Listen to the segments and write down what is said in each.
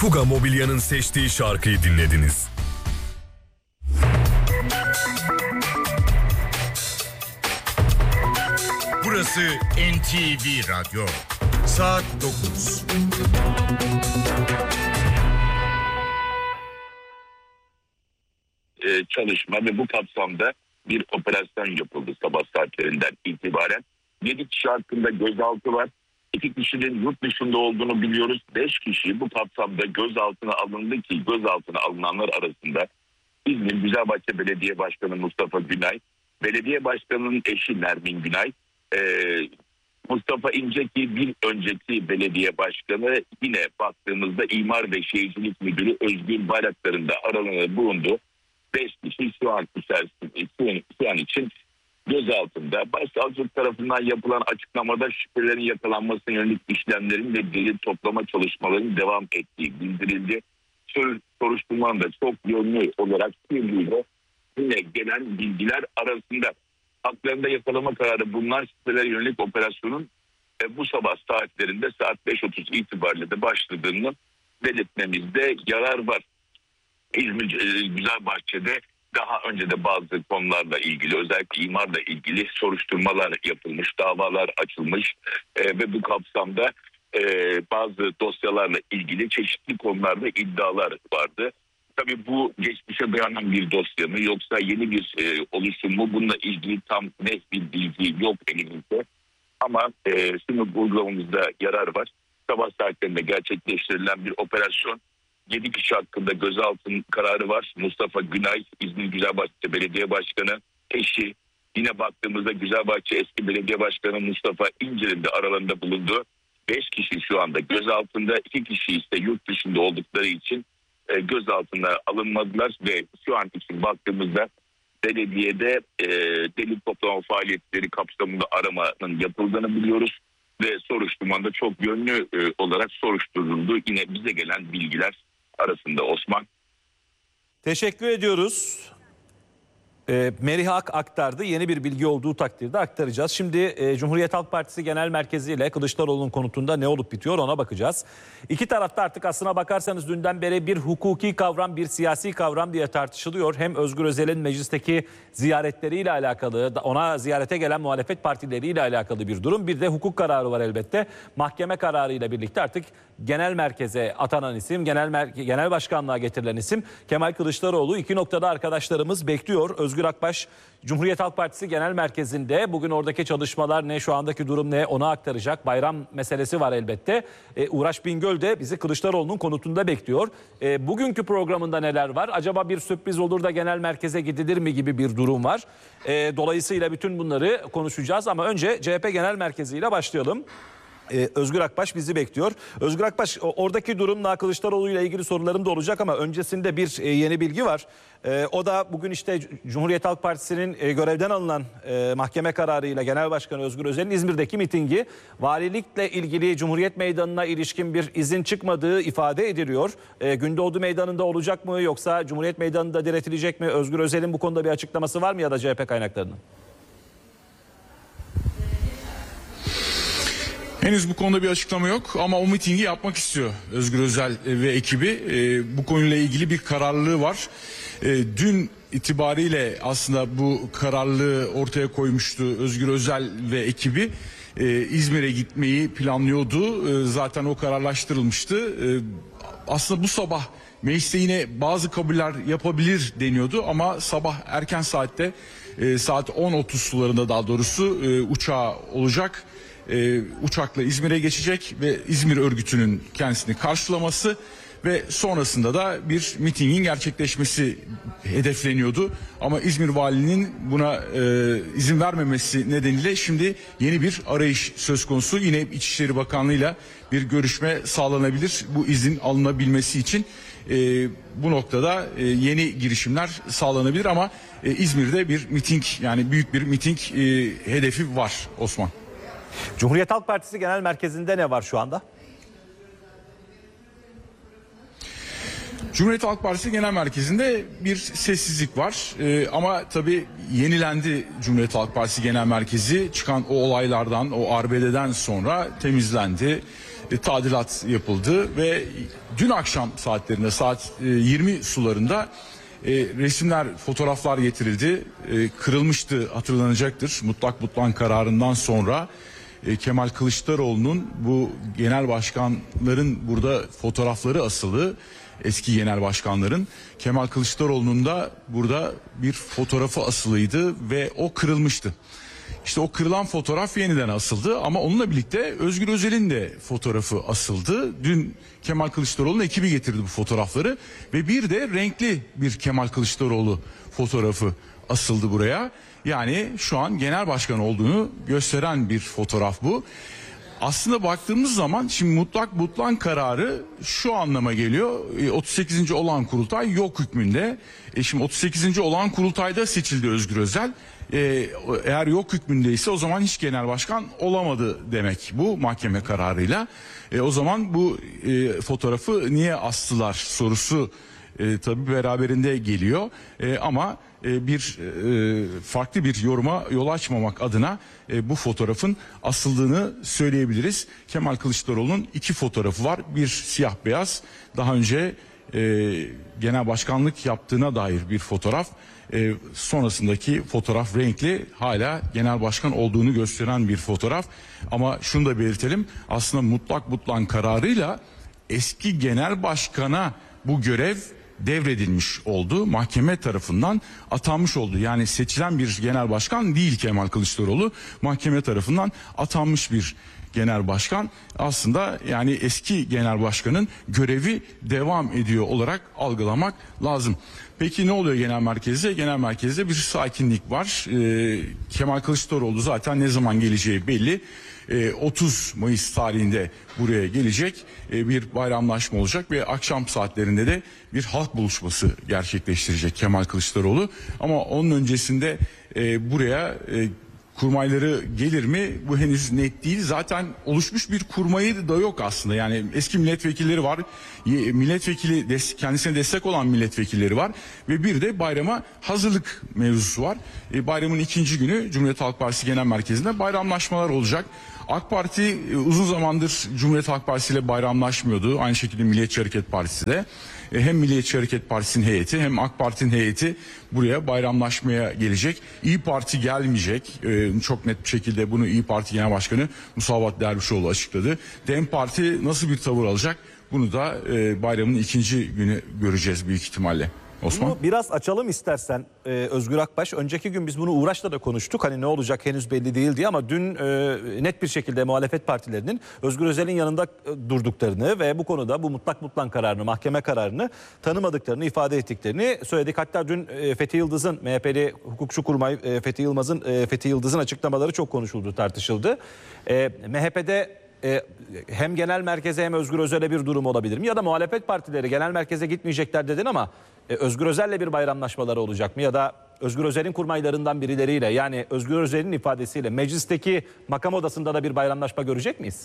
Fuga Mobilya'nın seçtiği şarkıyı dinlediniz. Burası NTV Radyo. Saat 9. Çalışma ve bu kapsamda bir operasyon yapıldı sabah saatlerinden itibaren. 7 kişi hakkında gözaltı var. 2 kişinin yurt dışında olduğunu biliyoruz. 5 kişi bu kapsamda gözaltına alındı ki gözaltına alınanlar arasında İzmir Güzelbahçe Belediye Başkanı Mustafa Günay, Belediye Başkanı'nın eşi Nermin Günay, Mustafa İnceki bir önceki belediye başkanı, yine baktığımızda İmar ve Şehircilik Müdürü Özgür Bayraktar'ın da aralarında bulundu. 5 kişi şu an için gözaltında. Başsavcılık tarafından yapılan açıklamada şüphelerin yakalanmasına yönelik işlemlerin ve delil toplama çalışmalarının devam ettiği bildirildi. Soruşturmanın da çok yönlü olarak sürdüğü yine gelen bilgiler arasında haklarında yakalama kararı bulunan şüphelere yönelik operasyonun bu sabah saatlerinde saat 5.30 itibariyle de başladığını belirtmemizde yarar var. İzmir Güzelbahçe'de daha önce de bazı konularla ilgili, özellikle imarla ilgili soruşturmalar yapılmış, davalar açılmış ve bu kapsamda bazı dosyalarla ilgili çeşitli konularda iddialar vardı. Tabii bu geçmişe dayanan bir dosya mı yoksa yeni bir oluşum mu, bununla ilgili tam net bir bilgi yok elimizde. Ama şunu vurgulamamızda yarar var. Sabah saatlerinde gerçekleştirilen bir operasyon. 7 kişi hakkında gözaltı kararı var. Mustafa Günay, İzmir Güzelbahçe Belediye Başkanı, eşi, yine baktığımızda Güzelbahçe eski belediye başkanı Mustafa İnce'nin de aralarında bulunduğu 5 kişi şu anda gözaltında, 2 kişi ise yurt dışında oldukları için gözaltına alınmadılar ve şu an için baktığımızda belediyede delil toplama faaliyetleri kapsamında aramanın yapıldığını biliyoruz ve soruşturmada çok yönlü olarak soruşturuldu. Yine bize gelen bilgiler arasında Osman. Teşekkür ediyoruz. Merih Ak aktardı. Yeni bir bilgi olduğu takdirde aktaracağız. Şimdi Cumhuriyet Halk Partisi Genel Merkezi ile Kılıçdaroğlu'nun konutunda ne olup bitiyor ona bakacağız. İki tarafta artık aslına bakarsanız dünden beri bir hukuki kavram, bir siyasi kavram diye tartışılıyor. Hem Özgür Özel'in meclisteki ziyaretleriyle alakalı, ona ziyarete gelen muhalefet partileriyle alakalı bir durum. Bir de hukuk kararı var elbette. Mahkeme kararıyla birlikte artık genel merkeze atanan isim, genel başkanlığa getirilen isim Kemal Kılıçdaroğlu. İki noktada arkadaşlarımız bekliyor. Özgür Akbaş Cumhuriyet Halk Partisi Genel Merkezi'nde. Bugün oradaki çalışmalar ne, şu andaki durum ne, onu aktaracak. Bayram meselesi var elbette. Uğraş Bingöl de bizi Kılıçdaroğlu'nun konutunda bekliyor. Bugünkü programında neler var? Acaba bir sürpriz olur da genel merkeze gidilir mi gibi bir durum var. Dolayısıyla bütün bunları konuşacağız ama önce CHP Genel Merkezi ile başlayalım. Özgür Akbaş bizi bekliyor. Özgür Akbaş, oradaki durumla Kılıçdaroğlu ile ilgili sorularım da olacak ama öncesinde bir yeni bilgi var. O da bugün işte Cumhuriyet Halk Partisi'nin görevden alınan mahkeme kararıyla Genel Başkanı Özgür Özel'in İzmir'deki mitingi, valilikle ilgili Cumhuriyet Meydanı'na ilişkin bir izin çıkmadığı ifade ediliyor. Gündoğdu Meydanı'nda olacak mı yoksa Cumhuriyet Meydanı'nda diretilecek mi? Özgür Özel'in bu konuda bir açıklaması var mı ya da CHP kaynaklarının? Henüz bu konuda bir açıklama yok ama o mitingi yapmak istiyor Özgür Özel ve ekibi. Bu konuyla ilgili bir kararlılığı var. Dün itibariyle aslında bu kararlılığı ortaya koymuştu Özgür Özel ve ekibi. İzmir'e gitmeyi planlıyordu. Zaten o kararlaştırılmıştı. Aslında bu sabah mecliste yine bazı kabuller yapabilir deniyordu ama sabah erken saatte saat 10.30 sularında daha doğrusu uçağı olacak. Uçakla İzmir'e geçecek ve İzmir örgütünün kendisini karşılaması ve sonrasında da bir mitingin gerçekleşmesi hedefleniyordu. Ama İzmir valinin buna izin vermemesi nedeniyle şimdi yeni bir arayış söz konusu. Yine İçişleri Bakanlığı'yla bir görüşme sağlanabilir bu izin alınabilmesi için. Bu noktada yeni girişimler sağlanabilir ama İzmir'de bir miting, yani büyük bir miting hedefi var Osman. Cumhuriyet Halk Partisi Genel Merkezi'nde ne var şu anda? Cumhuriyet Halk Partisi Genel Merkezi'nde bir sessizlik var ama tabii yenilendi Cumhuriyet Halk Partisi Genel Merkezi. Çıkan o olaylardan, o arbededen sonra temizlendi. tadilat yapıldı ve dün akşam saatlerinde saat 20 sularında resimler, fotoğraflar getirildi. Kırılmıştı, hatırlanacaktır. Mutlak kararından sonra Kemal Kılıçdaroğlu'nun bu genel başkanların burada fotoğrafları asılı. Eski genel başkanların. Kemal Kılıçdaroğlu'nun da burada bir fotoğrafı asılıydı ve o kırılmıştı. İşte o kırılan fotoğraf yeniden asıldı ama onunla birlikte Özgür Özel'in de fotoğrafı asıldı. Dün Kemal Kılıçdaroğlu'nun ekibi getirdi bu fotoğrafları ve bir de renkli bir Kemal Kılıçdaroğlu fotoğrafı asıldı buraya. Yani şu an genel başkan olduğunu gösteren bir fotoğraf bu. Aslında baktığımız zaman şimdi mutlak kararı şu anlama geliyor. 38. olağan kurultay yok hükmünde. Şimdi 38. olağan kurultayda seçildi Özgür Özel. Eğer yok hükmündeyse o zaman hiç genel başkan olamadı demek bu mahkeme kararıyla. O zaman bu fotoğrafı niye astılar sorusu tabii beraberinde geliyor. Ama farklı bir yoruma yol açmamak adına bu fotoğrafın asıldığını söyleyebiliriz. Kemal Kılıçdaroğlu'nun 2 fotoğrafı var. Bir siyah beyaz, daha önce genel başkanlık yaptığına dair bir fotoğraf. Sonrasındaki fotoğraf renkli, hala genel başkan olduğunu gösteren bir fotoğraf. Ama şunu da belirtelim, aslında mutlak kararıyla eski genel başkana bu görev devredilmiş oldu. Mahkeme tarafından atanmış oldu. Yani seçilen bir genel başkan değil Kemal Kılıçdaroğlu. Mahkeme tarafından atanmış bir genel başkan. Aslında yani eski genel başkanın görevi devam ediyor olarak algılamak lazım. Peki ne oluyor genel merkezde? Genel merkezde bir sakinlik var. Kemal Kılıçdaroğlu zaten ne zaman geleceği belli. 30 Mayıs tarihinde buraya gelecek, bir bayramlaşma olacak ve akşam saatlerinde de bir halk buluşması gerçekleştirecek Kemal Kılıçdaroğlu. Ama onun öncesinde buraya kurmayları gelir mi? Bu henüz net değil. Zaten oluşmuş bir kurmayı da yok aslında. Yani eski milletvekilleri var. Kendisine destek olan milletvekilleri var. Ve bir de bayrama hazırlık mevzusu var. Bayramın 2. günü Cumhuriyet Halk Partisi Genel Merkezi'nde bayramlaşmalar olacak. AK Parti uzun zamandır Cumhuriyet Halk Partisi ile bayramlaşmıyordu. Aynı şekilde Milliyetçi Hareket Partisi de. Hem Milliyetçi Hareket Partisi'nin heyeti hem AK Parti'nin heyeti buraya bayramlaşmaya gelecek. İyi Parti gelmeyecek. Çok net bir şekilde bunu İyi Parti Genel Başkanı Musavat Dervişoğlu açıkladı. DEM Parti nasıl bir tavır alacak? Bunu da bayramın 2. günü göreceğiz büyük ihtimalle. Osman? Bunu biraz açalım istersen Özgür Akbaş. Önceki gün biz bunu Uğraş'la da konuştuk. Hani ne olacak henüz belli değil diye ama dün net bir şekilde muhalefet partilerinin Özgür Özel'in yanında durduklarını ve bu konuda bu mutlak kararını, mahkeme kararını tanımadıklarını ifade ettiklerini söyledik. Hatta dün Fethi Yıldız'ın, MHP'li hukukçu kurmay Fethi Yıldız'ın açıklamaları çok konuşuldu, tartışıldı. MHP'de hem genel merkeze hem Özgür Özel'e bir durum olabilir mi? Ya da muhalefet partileri genel merkeze gitmeyecekler dedin ama Özgür Özel'le bir bayramlaşmaları olacak mı? Ya da Özgür Özel'in kurmaylarından birileriyle, yani Özgür Özel'in ifadesiyle meclisteki makam odasında da bir bayramlaşma görecek miyiz?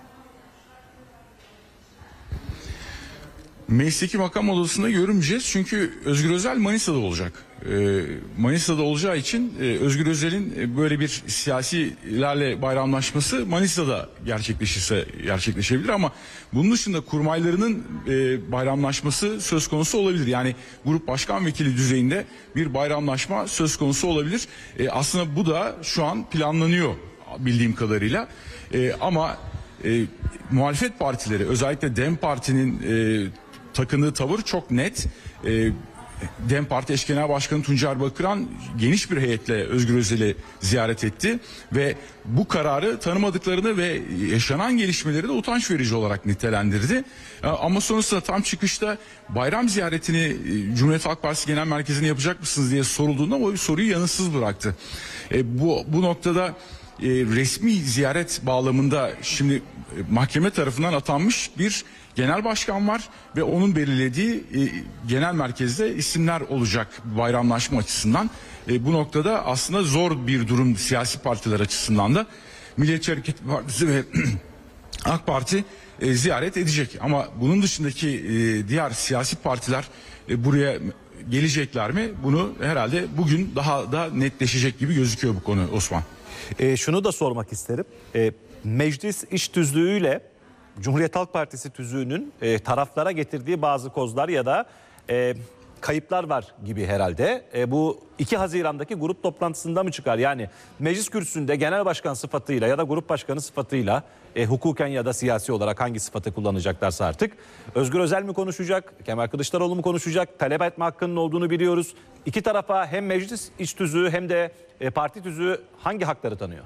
Meclisteki makam odasında görmeyeceğiz çünkü Özgür Özel Manisa'da olacak. Manisa'da olacağı için Özgür Özel'in böyle bir siyasilerle bayramlaşması Manisa'da gerçekleşebilir ama bunun dışında kurmaylarının bayramlaşması söz konusu olabilir. Yani grup başkan vekili düzeyinde bir bayramlaşma söz konusu olabilir. Aslında bu da şu an planlanıyor bildiğim kadarıyla. Ama muhalefet partileri, özellikle DEM Parti'nin takındığı tavır çok net. DEM Parti Eş Genel Başkanı Tuncer Bakıran geniş bir heyetle Özgür Özel'i ziyaret etti ve bu kararı tanımadıklarını ve yaşanan gelişmeleri de utanç verici olarak nitelendirdi. Ama sonrasında tam çıkışta bayram ziyaretini Cumhuriyet Halk Partisi Genel Merkezi'ne yapacak mısınız diye sorulduğunda o soruyu yanıtsız bıraktı. Bu noktada resmi ziyaret bağlamında şimdi mahkeme tarafından atanmış bir genel başkan var ve onun belirlediği genel merkezde isimler olacak bayramlaşma açısından. Bu noktada aslında zor bir durum siyasi partiler açısından da. Milliyetçi Hareket Partisi ve AK Parti ziyaret edecek ama bunun dışındaki diğer siyasi partiler buraya gelecekler mi? Bunu herhalde bugün daha da netleşecek gibi gözüküyor bu konu Osman. Şunu da sormak isterim. Meclis iş tüzüğüyle Cumhuriyet Halk Partisi tüzüğünün taraflara getirdiği bazı kozlar ya da kayıplar var gibi herhalde. Bu 2 Haziran'daki grup toplantısında mı çıkar? Yani meclis kürsüsünde genel başkan sıfatıyla ya da grup başkanı sıfatıyla hukuken ya da siyasi olarak hangi sıfatı kullanacaklarsa artık Özgür Özel mi konuşacak, Kemal Kılıçdaroğlu mu konuşacak, talep etme hakkının olduğunu biliyoruz. İki tarafa hem meclis iç tüzüğü hem de parti tüzüğü hangi hakları tanıyor?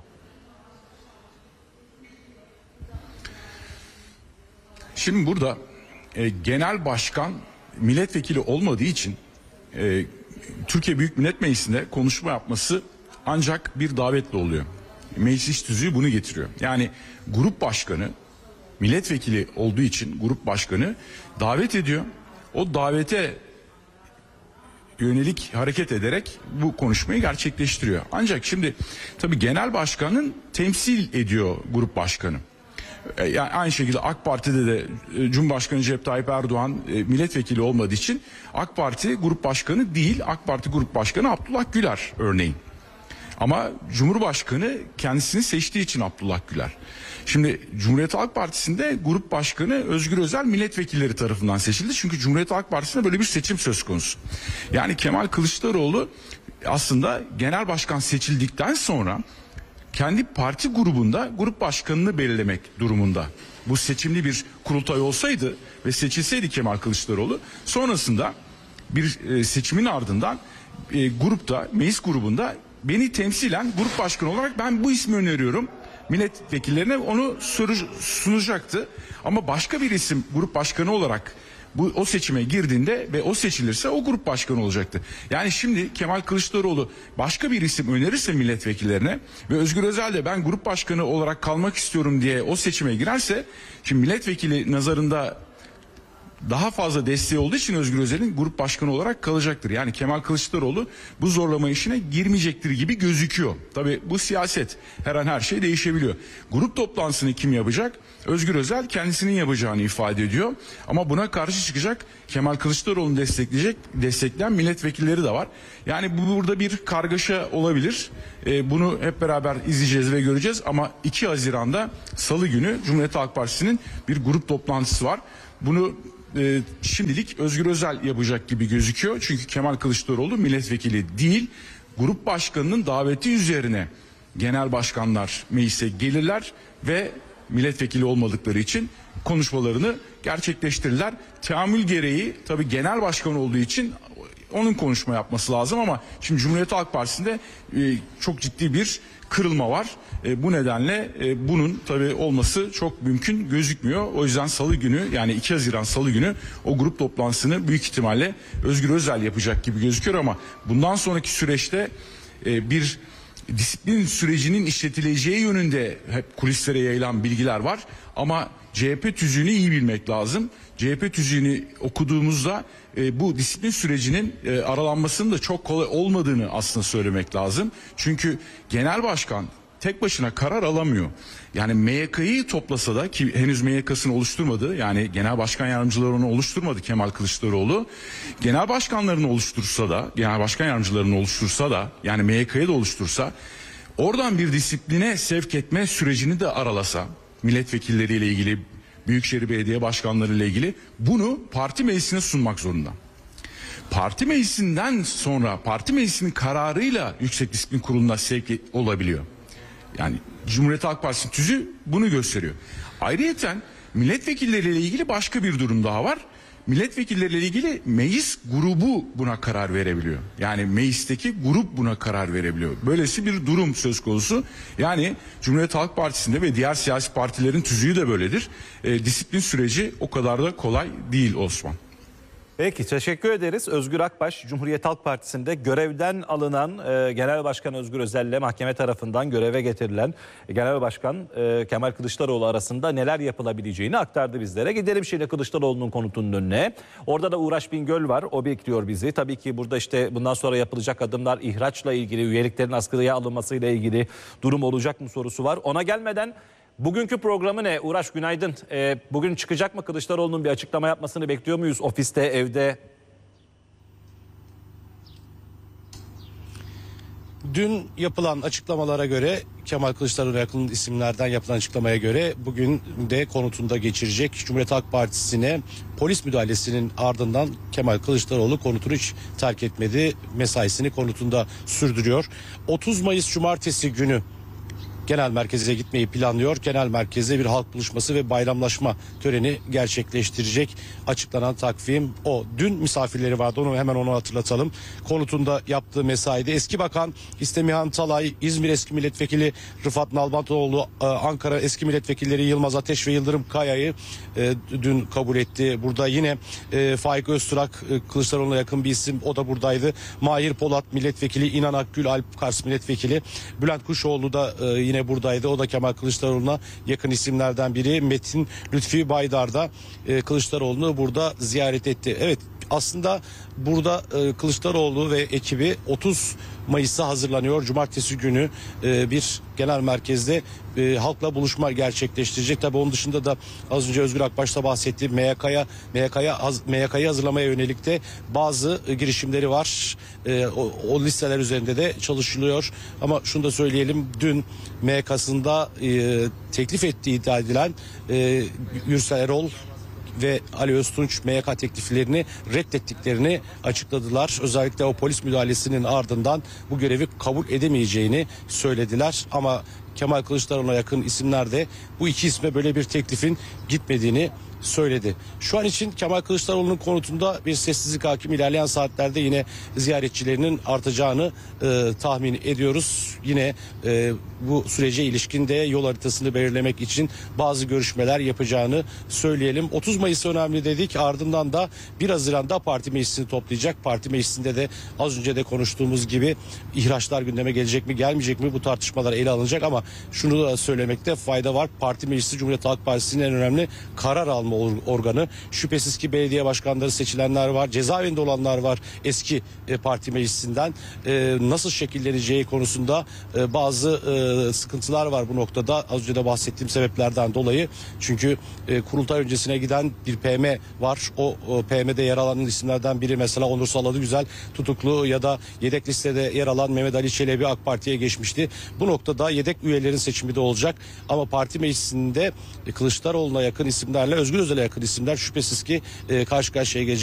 Şimdi burada genel başkan milletvekili olmadığı için Türkiye Büyük Millet Meclisi'nde konuşma yapması ancak bir davetle oluyor. Meclis tüzüğü bunu getiriyor. Yani grup başkanı milletvekili olduğu için grup başkanı davet ediyor. O davete yönelik hareket ederek bu konuşmayı gerçekleştiriyor. Ancak şimdi tabii genel başkanın temsil ediyor grup başkanı. Yani aynı şekilde AK Parti'de de Cumhurbaşkanı Recep Tayyip Erdoğan milletvekili olmadığı için AK Parti grup başkanı değil, AK Parti grup başkanı Abdullah Güler örneğin. Ama Cumhurbaşkanı kendisini seçtiği için Abdullah Güler. Şimdi Cumhuriyet Halk Partisi'nde grup başkanı Özgür Özel milletvekilleri tarafından seçildi. Çünkü Cumhuriyet Halk Partisi'nde böyle bir seçim söz konusu. Yani Kemal Kılıçdaroğlu aslında genel başkan seçildikten sonra kendi parti grubunda grup başkanını belirlemek durumunda. Bu seçimli bir kurultay olsaydı ve seçilseydi Kemal Kılıçdaroğlu, sonrasında bir seçimin ardından grupta, meclis grubunda beni temsilen grup başkanı olarak ben bu ismi öneriyorum milletvekillerine, onu sunacaktı. Ama başka bir isim grup başkanı olarak o seçime girdiğinde ve o seçilirse o grup başkanı olacaktı. Yani şimdi Kemal Kılıçdaroğlu başka bir isim önerirse milletvekillerine ve Özgür Özel de ben grup başkanı olarak kalmak istiyorum diye o seçime girerse, şimdi milletvekili nazarında daha fazla desteği olduğu için Özgür Özel'in grup başkanı olarak kalacaktır. Yani Kemal Kılıçdaroğlu bu zorlama işine girmeyecektir gibi gözüküyor. Tabii bu siyaset, her an her şey değişebiliyor. Grup toplantısını kim yapacak? Özgür Özel kendisinin yapacağını ifade ediyor. Ama buna karşı çıkacak Kemal Kılıçdaroğlu'nu destekleyen milletvekilleri de var. Yani burada bir kargaşa olabilir. Bunu hep beraber izleyeceğiz ve göreceğiz. Ama 2 Haziran'da Salı günü Cumhuriyet Halk Partisi'nin bir grup toplantısı var. Bunu şimdilik Özgür Özel yapacak gibi gözüküyor. Çünkü Kemal Kılıçdaroğlu milletvekili değil, grup başkanının daveti üzerine genel başkanlar meclise gelirler ve milletvekili olmadıkları için konuşmalarını gerçekleştirirler. Teamül gereği tabii genel başkan olduğu için onun konuşma yapması lazım ama şimdi Cumhuriyet Halk Partisi'nde çok ciddi bir kırılma var. Bu nedenle bunun tabii olması çok mümkün gözükmüyor. O yüzden Salı günü, yani 2 Haziran Salı günü o grup toplantısını büyük ihtimalle Özgür Özel yapacak gibi gözüküyor ama bundan sonraki süreçte bir disiplin sürecinin işletileceği yönünde hep kulislere yayılan bilgiler var. Ama CHP tüzüğünü iyi bilmek lazım. CHP tüzüğünü okuduğumuzda bu disiplin sürecinin aralanmasının da çok kolay olmadığını aslında söylemek lazım. Çünkü genel başkan tek başına karar alamıyor. Yani MYK'yı toplasa da, ki henüz MYK'sını oluşturmadı, yani genel başkan yardımcıları onu oluşturmadı Kemal Kılıçdaroğlu. Genel başkanlarını oluştursa da, genel başkan yardımcılarını oluştursa da, yani MYK'yı da oluştursa, oradan bir disipline sevk etme sürecini de aralasa, milletvekilleriyle ilgili, büyükşehir belediye başkanları ile ilgili, bunu parti meclisine sunmak zorunda. Parti meclisinden sonra parti meclisinin kararıyla Yüksek Disiplin Kurulu'na sevk olabiliyor. Yani Cumhuriyet Halk Partisi tüzüğü bunu gösteriyor. Ayrıyeten milletvekilleriyle ilgili başka bir durum daha var. Milletvekilleriyle ilgili meclis grubu buna karar verebiliyor. Yani meclisteki grup buna karar verebiliyor. Böylesi bir durum söz konusu. Yani Cumhuriyet Halk Partisi'nde ve diğer siyasi partilerin tüzüğü de böyledir. Disiplin süreci o kadar da kolay değil Osman. Peki, teşekkür ederiz. Özgür Akbaş, Cumhuriyet Halk Partisi'nde görevden alınan Genel Başkan Özgür Özel'le mahkeme tarafından göreve getirilen Genel Başkan Kemal Kılıçdaroğlu arasında neler yapılabileceğini aktardı bizlere. Gidelim şimdi Kılıçdaroğlu'nun konutunun önüne. Orada da Uğraş Bingöl var. O bekliyor bizi. Tabii ki burada işte bundan sonra yapılacak adımlar, ihraçla ilgili, üyeliklerin askıya alınmasıyla ilgili durum olacak mı sorusu var. Ona gelmeden bugünkü programı ne? Uğraş, günaydın. Bugün çıkacak mı, Kılıçdaroğlu'nun bir açıklama yapmasını bekliyor muyuz? Ofiste, evde? Dün yapılan açıklamalara göre Kemal Kılıçdaroğlu'na yakın isimlerden yapılan açıklamaya göre bugün de konutunda geçirecek. Cumhuriyet Halk Partisi'ne polis müdahalesinin ardından Kemal Kılıçdaroğlu konutunu hiç terk etmedi. Mesaisini konutunda sürdürüyor. 30 Mayıs Cumartesi günü genel merkeze gitmeyi planlıyor. Genel merkezde bir halk buluşması ve bayramlaşma töreni gerçekleştirecek. Açıklanan takvim o. Dün misafirleri vardı, onu hatırlatalım. Konutunda yaptığı mesaide eski bakan İstemihan Talay, İzmir eski milletvekili Rıfat Nalbantoğlu, Ankara eski milletvekilleri Yılmaz Ateş ve Yıldırım Kaya'yı dün kabul etti. Burada yine Faik Öztürk, Kılıçdaroğlu'na yakın bir isim, o da buradaydı. Mahir Polat milletvekili, İnan Akgül Alp Kars milletvekili, Bülent Kuşoğlu da yine buradaydı. O da Kemal Kılıçdaroğlu'na yakın isimlerden biri. Metin Lütfi Baydar da Kılıçdaroğlu'nu burada ziyaret etti. Evet, aslında burada Kılıçdaroğlu ve ekibi 30 Mayıs'a hazırlanıyor. Cumartesi günü bir genel merkezde halkla buluşma gerçekleştirecek. Tabii onun dışında da az önce Özgür Akbaş'ta bahsettiğim MYK'yı hazırlamaya yönelik de bazı girişimleri var. O listeler üzerinde de çalışılıyor. Ama şunu da söyleyelim, dün MYK'sında teklif ettiği iddia edilen Gürsel Erol ve Ali Öztunç MYK tekliflerini reddettiklerini açıkladılar. Özellikle o polis müdahalesinin ardından bu görevi kabul edemeyeceğini söylediler. Ama Kemal Kılıçdaroğlu'na yakın isimler de bu iki isme böyle bir teklifin gitmediğini söyledi. Şu an için Kemal Kılıçdaroğlu'nun konutunda bir sessizlik hakim. İlerleyen saatlerde yine ziyaretçilerinin artacağını tahmin ediyoruz. Yine bu sürece ilişkin de yol haritasını belirlemek için bazı görüşmeler yapacağını söyleyelim. 30 Mayıs önemli dedik. Ardından da 1 Haziran'da parti meclisini toplayacak. Parti meclisinde de az önce de konuştuğumuz gibi ihraçlar gündeme gelecek mi, gelmeyecek mi, bu tartışmalar ele alınacak. Ama şunu da söylemekte fayda var. Parti meclisi Cumhuriyet Halk Partisi'nin en önemli karar alma organı. Şüphesiz ki belediye başkanları seçilenler var, cezaevinde olanlar var eski parti meclisinden. Nasıl şekilleneceği konusunda bazı sıkıntılar var bu noktada. Az önce de bahsettiğim sebeplerden dolayı. Çünkü kurultay öncesine giden bir PM var. O PM'de yer alan isimlerden biri mesela Onur Saladıgüzel tutuklu, ya da yedek listede yer alan Mehmet Ali Çelebi AK Parti'ye geçmişti. Bu noktada yedek üyelerin seçimi de olacak. Ama parti meclisinde Kılıçdaroğlu'na yakın isimlerle Özgür Özel'e yakın isimler şüphesiz ki karşı karşıya gelecek.